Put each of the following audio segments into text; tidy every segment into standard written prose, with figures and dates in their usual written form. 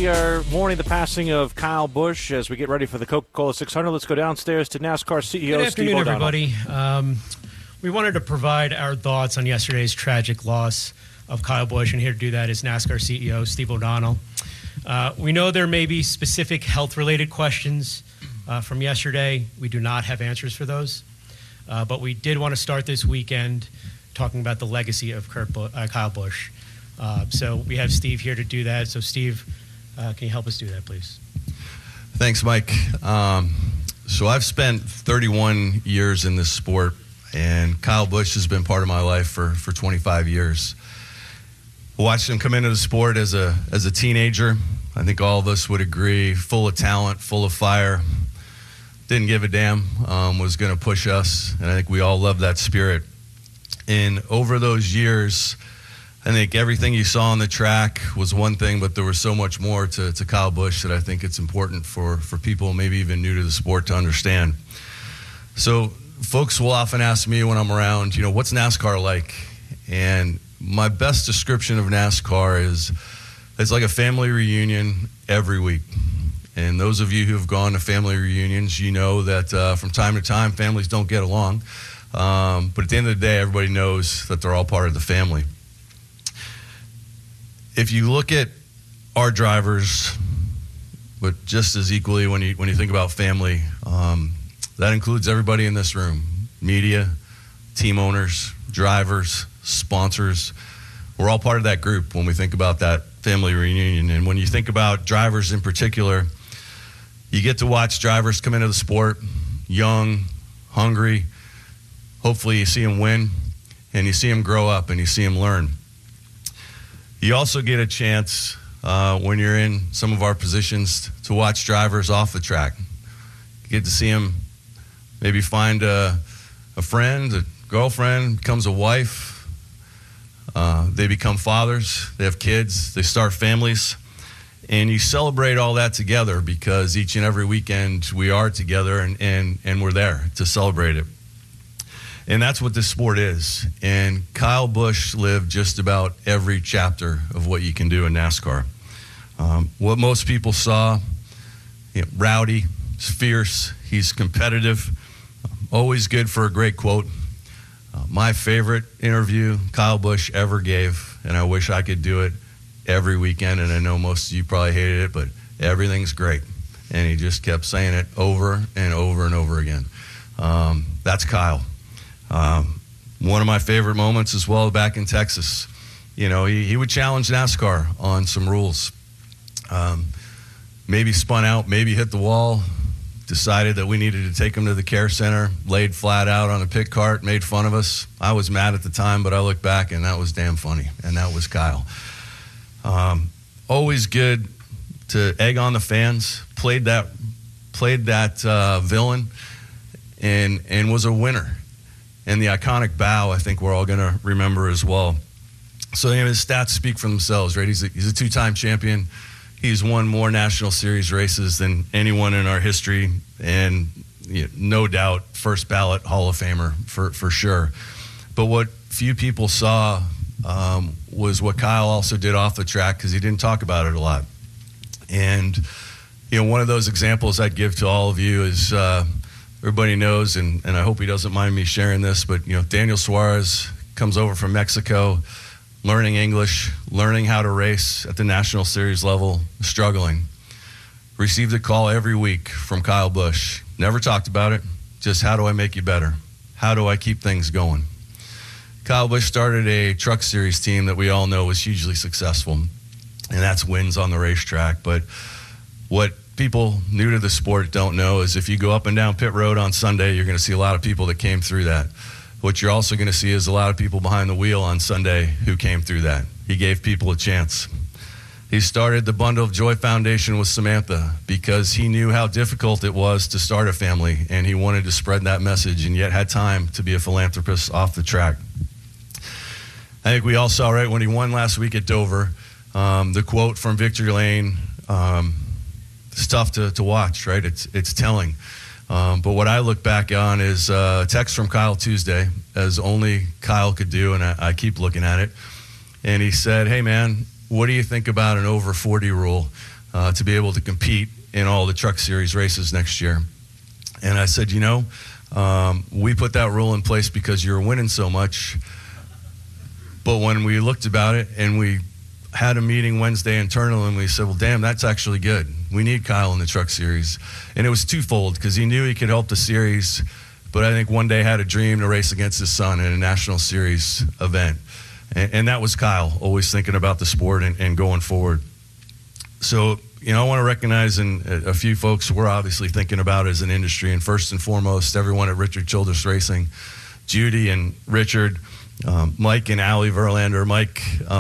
we are mourning the passing of Kyle Busch as we get ready for the Coca-Cola 600. Let's go downstairs to NASCAR CEO Good Steve afternoon, O'Donnell. everybody. We wanted to provide our thoughts on yesterday's tragic loss of Kyle Busch, and here to do that is NASCAR CEO Steve O'Donnell. We know there may be specific health-related questions from yesterday. We do not have answers for those, but we did want to start this weekend talking about the legacy of Kyle Busch. So we have Steve here to do that. So, Steve, can you help us do that, please? Thanks, Mike. So I've spent 31 years in this sport, and Kyle Busch has been part of my life for 25 years. I watched him come into the sport as a teenager. I think all of us would agree, full of talent, full of fire, didn't give a damn, was going to push us, and I think we all love that spirit. And over those years, I think everything you saw on the track was one thing, but there was so much more to Kyle Busch that I think it's important for people maybe even new to the sport to understand. So folks will often ask me when I'm around, what's NASCAR like? And my best description of NASCAR is it's like a family reunion every week. And those of you who have gone to family reunions, you know that from time to time, families don't get along. But at the end of the day, everybody knows that they're all part of the family. If you look at our drivers, but just as equally when you think about family, that includes everybody in this room, media, team owners, drivers, sponsors. We're all part of that group when we think about that family reunion. And when you think about drivers in particular, you get to watch drivers come into the sport, young, hungry. Hopefully you see them win, and you see them grow up, and you see them learn. You also get a chance when you're in some of our positions to watch drivers off the track. You get to see them maybe find a friend, a girlfriend, becomes a wife. They become fathers. They have kids. They start families. And you celebrate all that together because each and every weekend we are together and we're there to celebrate it. And that's what this sport is. And Kyle Busch lived just about every chapter of what you can do in NASCAR. What most people saw, rowdy, he's fierce, he's competitive, always good for a great quote. My favorite interview Kyle Busch ever gave, and I wish I could do it every weekend, and I know most of you probably hated it, but everything's great. And he just kept saying it over and over and over again. That's Kyle. One of my favorite moments as well back in Texas, he would challenge NASCAR on some rules. Maybe spun out, maybe hit the wall, decided that we needed to take him to the care center, laid flat out on a pit cart, made fun of us. I was mad at the time, but I look back and that was damn funny, and that was Kyle. Always good to egg on the fans, played that villain, and was a winner. And the iconic bow, I think we're all going to remember as well. So his stats speak for themselves, right? He's a two-time champion. He's won more National Series races than anyone in our history, and no doubt first ballot Hall of Famer for sure. But what few people saw was what Kyle also did off the track, because he didn't talk about it a lot. And one of those examples I'd give to all of you is everybody knows, and I hope he doesn't mind me sharing this, but Daniel Suarez comes over from Mexico, learning English, learning how to race at the National Series level, struggling. Received a call every week from Kyle Busch. Never talked about it, just how do I make you better? How do I keep things going? Kyle Busch started a truck series team that we all know was hugely successful, and that's wins on the racetrack. But what people new to the sport don't know is if you go up and down pit road on Sunday, you're going to see a lot of people that came through that. What you're also going to see is a lot of people behind the wheel on Sunday who came through that. He gave people a chance. He started the Bundle of Joy Foundation with Samantha because he knew how difficult it was to start a family, and he wanted to spread that message and yet had time to be a philanthropist off the track. I think we all saw, right, when he won last week at Dover, the quote from Victory Lane, it's tough to watch, right? It's telling. But what I look back on is a text from Kyle Tuesday, as only Kyle could do, and I keep looking at it. And he said, hey, man, what do you think about an over 40 rule? to be able to compete in all the Truck Series races next year. And I said, we put that rule in place because you're winning so much. But when we looked about it and we had a meeting Wednesday internally, and we said, well, damn, that's actually good. We need Kyle in the Truck Series. And it was twofold, because he knew he could help the series, but I think one day had a dream to race against his son in a National Series event. And that was Kyle, always thinking about the sport and going forward. So, I want to recognize a few folks we're obviously thinking about as an industry, and first and foremost, everyone at Richard Childress Racing, Judy and Richard, Mike and Allie Verlander. Mike,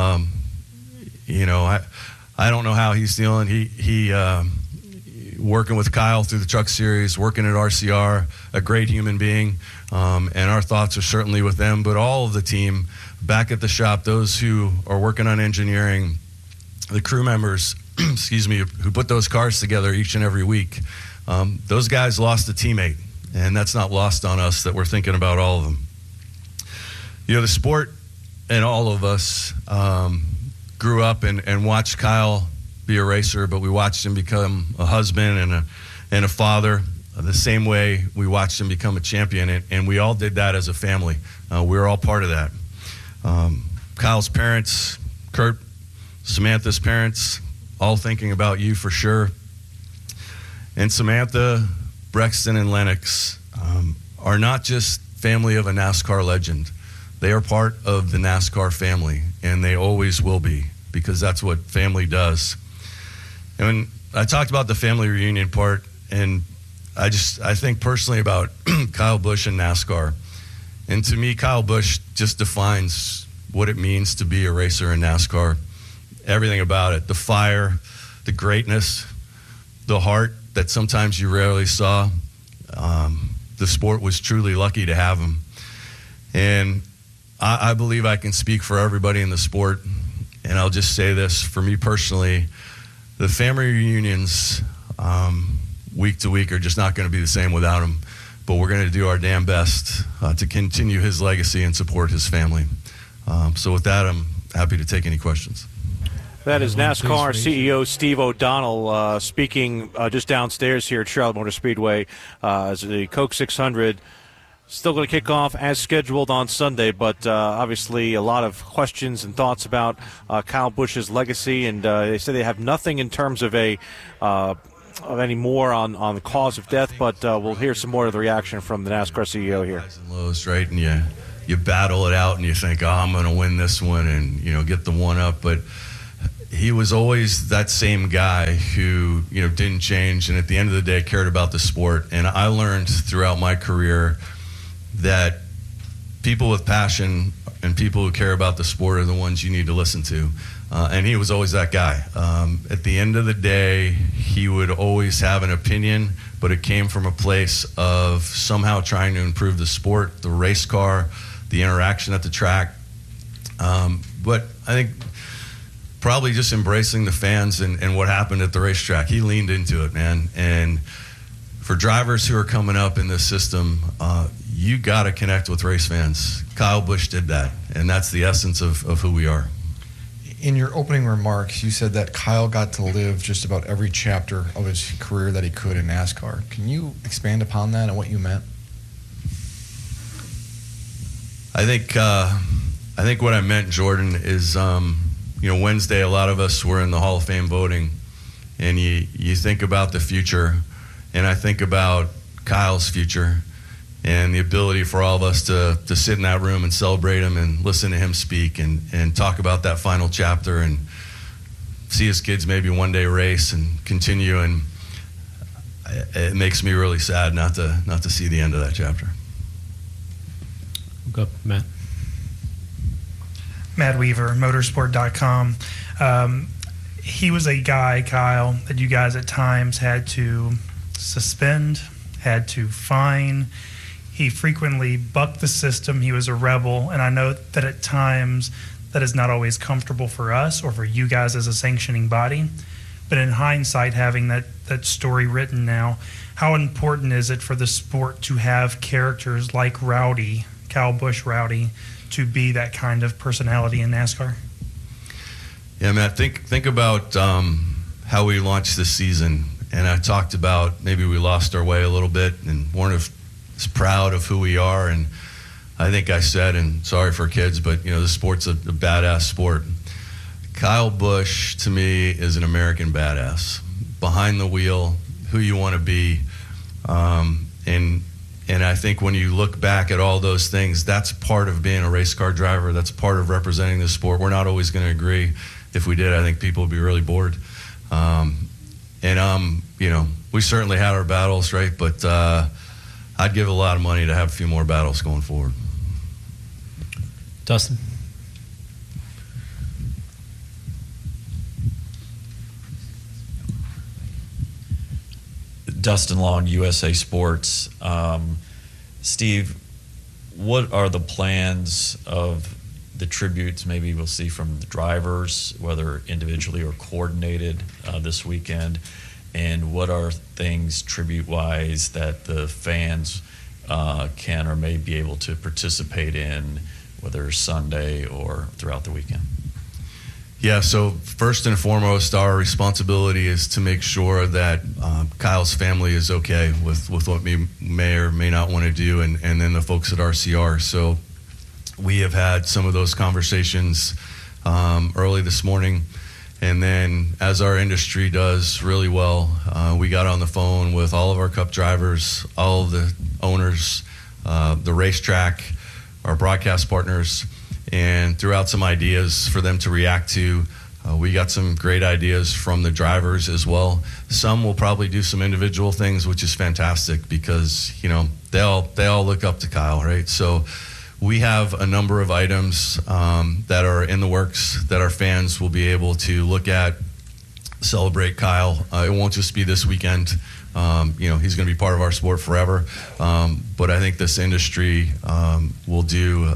I don't know how he's feeling. He working with Kyle through the Truck Series, working at RCR, a great human being, and our thoughts are certainly with them, but all of the team back at the shop, those who are working on engineering, the crew members, who put those cars together each and every week. Those guys lost a teammate, and that's not lost on us that we're thinking about all of them. The sport and all of us grew up and watched Kyle be a racer, but we watched him become a husband and a father the same way we watched him become a champion, and we all did that as a family. We were all part of that. Kyle's parents, Kurt, Samantha's parents, all thinking about you for sure. And Samantha, Brexton, and Lennox are not just family of a NASCAR legend. They are part of the NASCAR family, and they always will be, because that's what family does. And when I talked about the family reunion part, and I think personally about Kyle Busch and NASCAR. And to me, Kyle Busch just defines what it means to be a racer in NASCAR. Everything about it, the fire, the greatness, the heart that sometimes you rarely saw. The sport was truly lucky to have him. And I believe I can speak for everybody in the sport, and I'll just say this, for me personally, the family reunions week to week are just not going to be the same without him, but we're going to do our damn best to continue his legacy and support his family. So with that, I'm happy to take any questions. That is NASCAR CEO Steve O'Donnell speaking just downstairs here at Charlotte Motor Speedway as the Coke 600 still going to kick off as scheduled on Sunday, but obviously a lot of questions and thoughts about Kyle Busch's legacy, and they say they have nothing in terms of of any more on the cause of death, but we'll hear some more of the reaction from the NASCAR CEO here. Highs and lows, right? And you battle it out, and you think, I'm going to win this one and get the one up, but he was always that same guy who didn't change, and at the end of the day cared about the sport. And I learned throughout my career that people with passion and people who care about the sport are the ones you need to listen to. And he was always that guy. At the end of the day, he would always have an opinion, but it came from a place of somehow trying to improve the sport, the race car, the interaction at the track. But I think probably just embracing the fans and what happened at the racetrack. He leaned into it, man. And for drivers who are coming up in this system, you got to connect with race fans. Kyle Busch did that, and that's the essence of who we are. In your opening remarks, you said that Kyle got to live just about every chapter of his career that he could in NASCAR. Can you expand upon that and what you meant? I think what I meant, Jordan, is Wednesday a lot of us were in the Hall of Fame voting, and you think about the future, and I think about Kyle's future and the ability for all of us to sit in that room and celebrate him and listen to him speak and talk about that final chapter and see his kids maybe one day race and continue. And it makes me really sad not to see the end of that chapter. Go, Matt. Matt Weaver, motorsport.com. He was a guy, Kyle, that you guys at times had to suspend, had to fine. He frequently bucked the system. He was a rebel, and I know that at times that is not always comfortable for us or for you guys as a sanctioning body. But in hindsight, having that story written now, how important is it for the sport to have characters like Rowdy, Kyle Busch Rowdy, to be that kind of personality in NASCAR? Yeah, Matt, think about how we launched this season, and I talked about maybe we lost our way a little bit and weren't as proud of who we are. And I think I said, and sorry for kids, but this sport's a badass sport. Kyle Busch, to me, is an American badass. Behind the wheel, who you want to be. And I think when you look back at all those things, that's part of being a race car driver. That's part of representing the sport. We're not always going to agree. If we did, I think people would be really bored. We certainly had our battles, right? But I'd give a lot of money to have a few more battles going forward. Dustin? Dustin Long, USA Sports. Steve, what are the plans of the tributes maybe we'll see from the drivers, whether individually or coordinated this weekend? And what are things tribute-wise that the fans can or may be able to participate in, whether Sunday or throughout the weekend? Yeah, so first and foremost, our responsibility is to make sure that Kyle's family is okay with what we may or may not want to do, and then the folks at RCR. So we have had some of those conversations early this morning, and then as our industry does really well, we got on the phone with all of our Cup drivers, all of the owners, the racetrack, our broadcast partners, and threw out some ideas for them to react to. We got some great ideas from the drivers as well. Some will probably do some individual things, which is fantastic because, they all look up to Kyle, right? So we have a number of items that are in the works that our fans will be able to look at, celebrate Kyle. It won't just be this weekend. He's going to be part of our sport forever. But I think this industry will do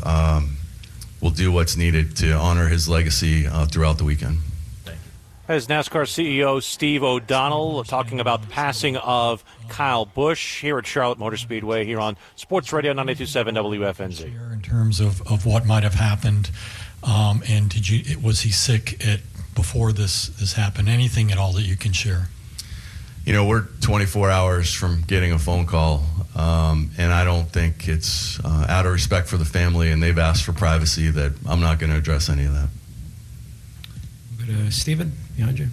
what's needed to honor his legacy throughout the weekend. As NASCAR CEO Steve O'Donnell talking about the passing of Kyle Busch here at Charlotte Motor Speedway here on Sports Radio 92.7 WFNZ. In terms of what might have happened, and was he sick before this happened? Anything at all that you can share? We're 24 hours from getting a phone call, and I don't think it's out of respect for the family, and they've asked for privacy, that I'm not going to address any of that. Stephen, behind you.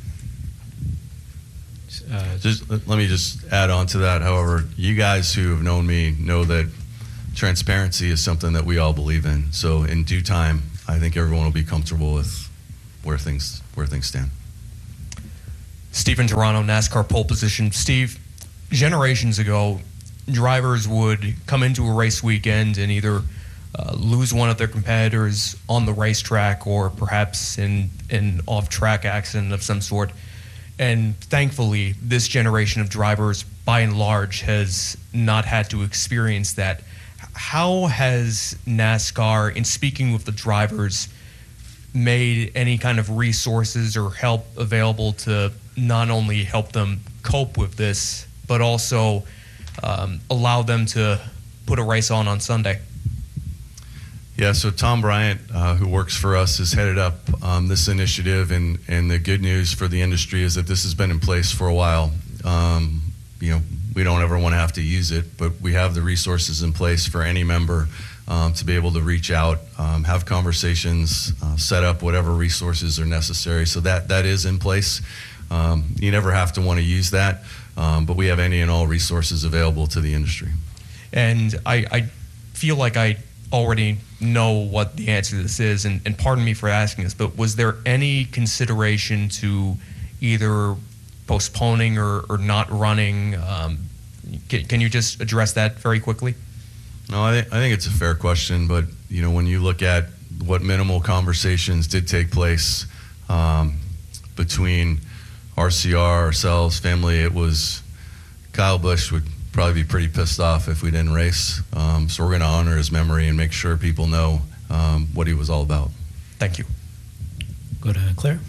Let me just add on to that. However, you guys who have known me know that transparency is something that we all believe in. So in due time, I think everyone will be comfortable with where things stand. Stephen Toronto, NASCAR pole position. Steve, generations ago, drivers would come into a race weekend and either lose one of their competitors on the racetrack or perhaps in an off-track accident of some sort. And thankfully, this generation of drivers, by and large, has not had to experience that. How has NASCAR, in speaking with the drivers, made any kind of resources or help available to not only help them cope with this, but also allow them to put a race on Sunday? Yeah, so Tom Bryant, who works for us, has headed up this initiative, and the good news for the industry is that this has been in place for a while. We don't ever want to have to use it, but we have the resources in place for any member to be able to reach out, have conversations, set up whatever resources are necessary. So that is in place. You never have to want to use that, but we have any and all resources available to the industry. And I feel like I already know what the answer to this is, and pardon me for asking this, but was there any consideration to either postponing or not running? Can you just address that very quickly? No, I think it's a fair question, but when you look at what minimal conversations did take place between RCR, ourselves, family, it was Kyle Busch would probably be pretty pissed off if we didn't race. So we're going to honor his memory and make sure people know what he was all about. Thank you. Go to Claire.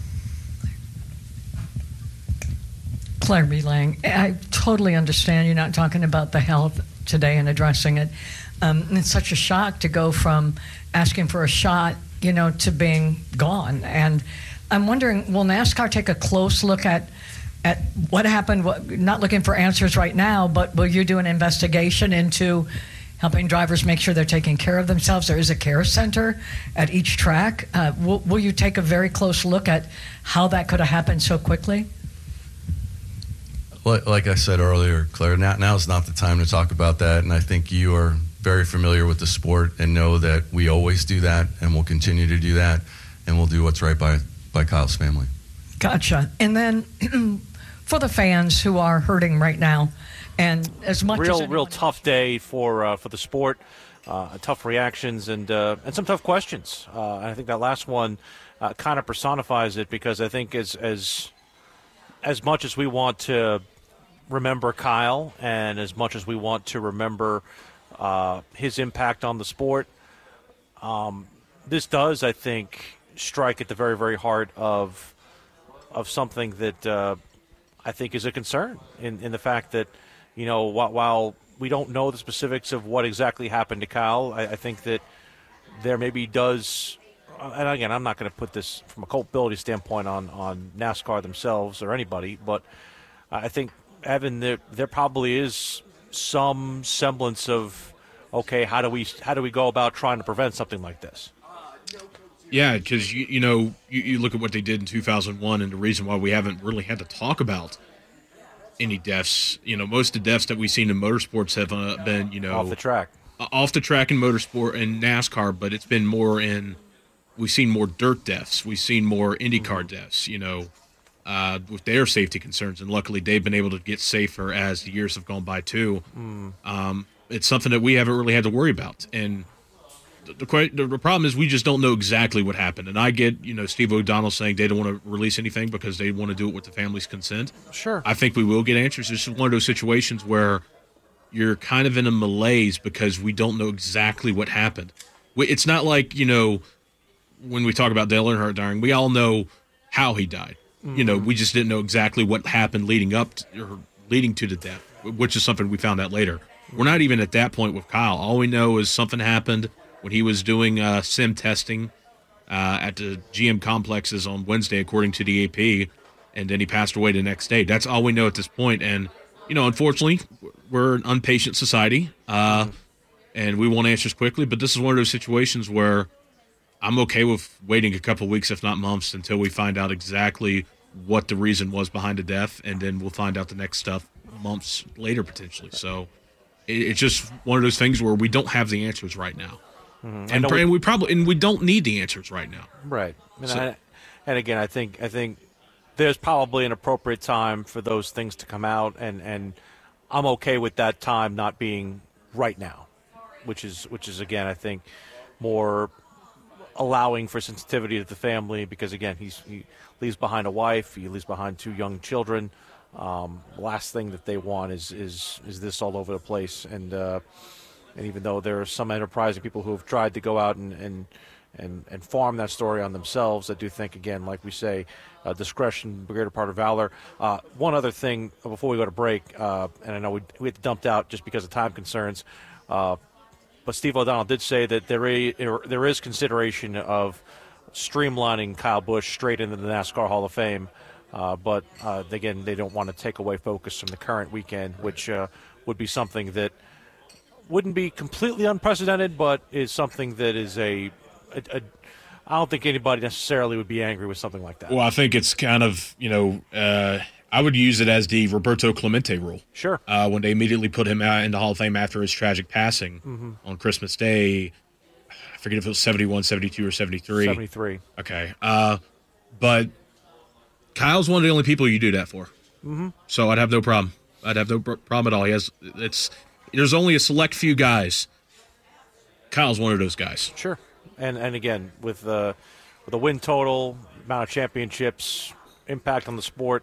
Claire B. Lang. I totally understand you're not talking about the health today and addressing it. It's such a shock to go from asking for a shot, to being gone. And I'm wondering, will NASCAR take a close look at at what happened. Not looking for answers right now, but will you do an investigation into helping drivers make sure they're taking care of themselves? There is a care center at each track. Will you take a very close look at how that could have happened so quickly? Like I said earlier, Claire, now is not the time to talk about that, and I think you are very familiar with the sport and know that we always do that, and we'll continue to do that, and we'll do what's right by Kyle's family. Gotcha. And then for the fans who are hurting right now, and as much as real tough day for the sport, tough reactions and some tough questions. And I think that last one kind of personifies it, because I think as much as we want to remember Kyle and as much as we want to remember his impact on the sport, this does, I think, strike at the very, very heart of something that I think is a concern in the fact that, while we don't know the specifics of what exactly happened to Kyle, I think that there maybe does, and again, I'm not going to put this from a culpability standpoint on NASCAR themselves or anybody, but I think, Evan, there probably is some semblance of, okay, how do we go about trying to prevent something like this? Yeah, because you look at what they did in 2001, and the reason why we haven't really had to talk about any deaths. Most of the deaths that we've seen in motorsports have been off the track in motorsport and NASCAR, but it's been more in. We've seen more dirt deaths. We've seen more IndyCar deaths. With their safety concerns, and luckily they've been able to get safer as the years have gone by too. It's something that we haven't really had to worry about, and the problem is we just don't know exactly what happened. And I get, Steve O'Donnell saying they don't want to release anything because they want to do it with the family's consent. Sure. I think we will get answers. It's just one of those situations where you're kind of in a malaise because we don't know exactly what happened. It's not like, when we talk about Dale Earnhardt dying, we all know how he died. Mm-hmm. We just didn't know exactly what happened leading to the death, which is something we found out later. We're not even at that point with Kyle. All we know is something happened when he was doing sim testing at the GM complexes on Wednesday, according to the AP, and then he passed away the next day. That's all we know at this point. And, unfortunately, we're an impatient society, and we want answers quickly. But this is one of those situations where I'm okay with waiting a couple weeks, if not months, until we find out exactly what the reason was behind the death, and then we'll find out the next stuff months later, potentially. So it's just one of those things where we don't have the answers right now. Mm-hmm. And we don't need the answers right now. Right. And again, I think there's probably an appropriate time for those things to come out, and I'm okay with that time not being right now, which is again, I think, more allowing for sensitivity to the family, because again, he leaves behind a wife, he leaves behind 2 young children. Last thing that they want is this all over the place, and even though there are some enterprising people who have tried to go out and farm that story on themselves, I do think, again, like we say, discretion, the greater part of valor. One other thing before we go to break, and I know we had dumped out just because of time concerns, but Steve O'Donnell did say that there is consideration of streamlining Kyle Busch straight into the NASCAR Hall of Fame, but again, they don't want to take away focus from the current weekend, which would be something that wouldn't be completely unprecedented, but is something that is I don't think anybody necessarily would be angry with something like that. Well, I think it's kind of, I would use it as the Roberto Clemente rule. Sure. When they immediately put him out in the Hall of Fame after his tragic passing on Christmas Day. I forget if it was 71, 72, or 73. 73. Okay. But Kyle's one of the only people you do that for. Mm-hmm. So I'd have no problem. I'd have no problem at all. There's only a select few guys. Kyle's one of those guys. Sure. And again, with the win total, amount of championships, impact on the sport,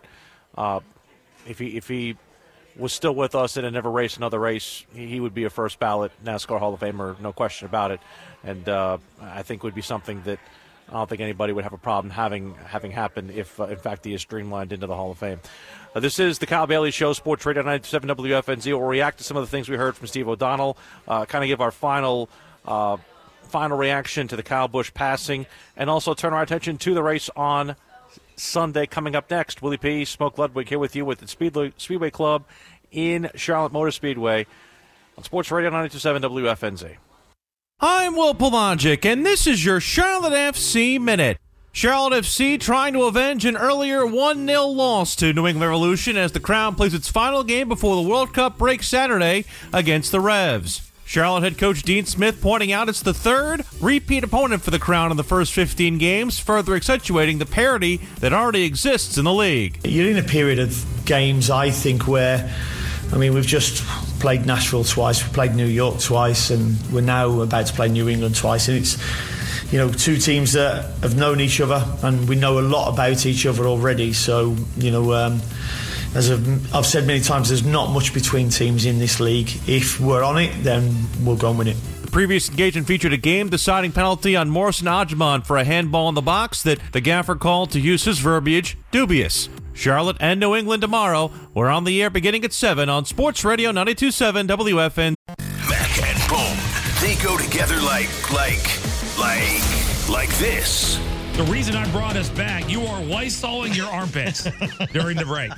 if he was still with us and had never raced another race, he would be a first ballot NASCAR Hall of Famer, no question about it. And I think would be something that I don't think anybody would have a problem having happen if, in fact, he is streamlined into the Hall of Fame. This is the Kyle Bailey Show, Sports Radio 97 WFNZ. We'll react to some of the things we heard from Steve O'Donnell, kind of give our final reaction to the Kyle Busch passing, and also turn our attention to the race on Sunday. Coming up next, Willie P. Smoke Ludwig here with you with the Speedway Club in Charlotte Motor Speedway on Sports Radio 92.7 WFNZ. I'm Will Pelagic, and this is your Charlotte FC Minute. Charlotte FC trying to avenge an earlier 1-0 loss to New England Revolution as the Crown plays its final game before the World Cup break Saturday against the Revs. Charlotte head coach Dean Smith pointing out it's the third repeat opponent for the Crown in the first 15 games, further accentuating the parity that already exists in the league. You're in a period of games, I think, where, we've just played Nashville twice, we played New York twice, and we're now about to play New England twice, and it's two teams that have known each other, and we know a lot about each other already. So, as I've said many times, there's not much between teams in this league. If we're on it, then we'll go and win it. The previous engagement featured a game-deciding penalty on Morrison Ajman for a handball in the box that the gaffer called, to use his verbiage, dubious. Charlotte and New England tomorrow. We're on the air beginning at 7 on Sports Radio 92.7 WFN. Mac and Bone, they go together like this. The reason I brought us back, you are Lysoling your armpits during the break.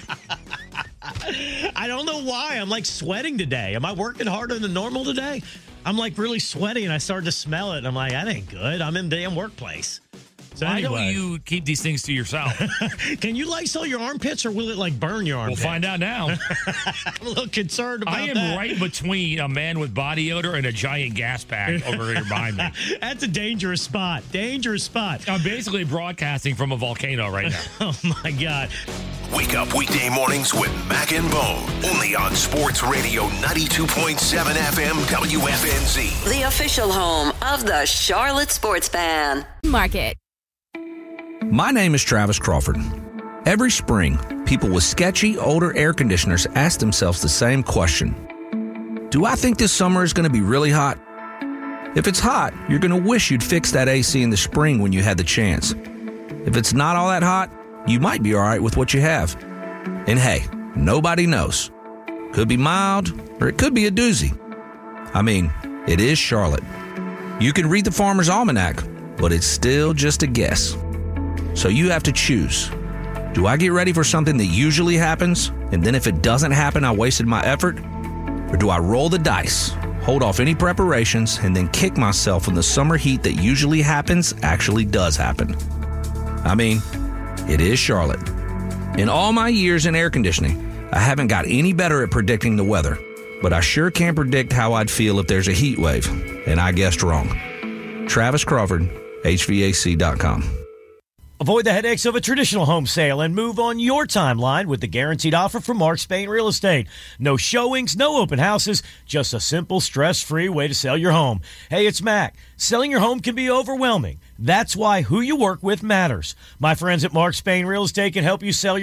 I don't know why. I'm sweating today. Am I working harder than normal today? I'm really sweaty, and I started to smell it. And I'm like, that ain't good. I'm in the damn workplace. So Why anyway. don't you keep these things to yourself? Can you Lysol your armpits, or will it burn your armpits? We'll find out now. I'm a little concerned about that. I am right between a man with body odor and a giant gas pack over here behind me. That's a dangerous spot. Dangerous spot. I'm basically broadcasting from a volcano right now. Oh, my God. Wake up weekday mornings with Mac and Bone. Only on Sports Radio 92.7 FM WFNZ. The official home of the Charlotte Sports Fan. Market. My name is Travis Crawford. Every spring, people with sketchy, older air conditioners ask themselves the same question. Do I think this summer is going to be really hot? If it's hot, you're going to wish you'd fix that AC in the spring when you had the chance. If it's not all that hot, you might be all right with what you have. And hey, nobody knows. Could be mild, or it could be a doozy. It is Charlotte. You can read the Farmer's Almanac, but it's still just a guess. So you have to choose. Do I get ready for something that usually happens, and then if it doesn't happen, I wasted my effort? Or do I roll the dice, hold off any preparations, and then kick myself when the summer heat that usually happens actually does happen? It is Charlotte. In all my years in air conditioning, I haven't got any better at predicting the weather, but I sure can predict how I'd feel if there's a heat wave, and I guessed wrong. Travis Crawford, HVAC.com. Avoid the headaches of a traditional home sale and move on your timeline with the guaranteed offer from Mark Spain Real Estate. No showings, no open houses, just a simple, stress-free way to sell your home. Hey, it's Mac. Selling your home can be overwhelming. That's why who you work with matters. My friends at Mark Spain Real Estate can help you sell your